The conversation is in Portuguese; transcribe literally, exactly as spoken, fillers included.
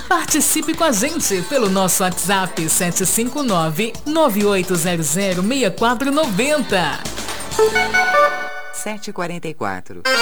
Participe com a gente pelo nosso WhatsApp sete cinco nove, nove oito zero zero, seis quatro nove zero. sete e quarenta e quatro.